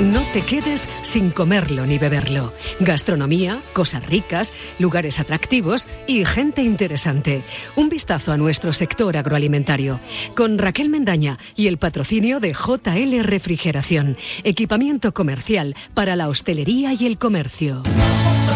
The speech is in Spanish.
No te quedes sin comerlo ni beberlo. Gastronomía, cosas ricas, lugares atractivos y gente interesante. Un vistazo a nuestro sector agroalimentario. Con Raquel Mendaña y el patrocinio de JL Refrigeración. Equipamiento comercial para la hostelería y el comercio.